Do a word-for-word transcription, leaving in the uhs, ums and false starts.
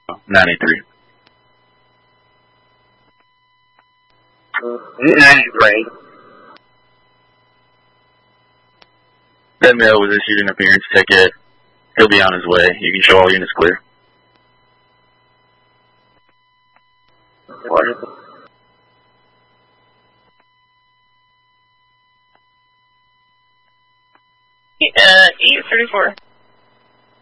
ninety-three. ninety-three. That male was issued an appearance ticket. He'll be on his way. You can show all units clear. What is it? Uh, E thirty-four.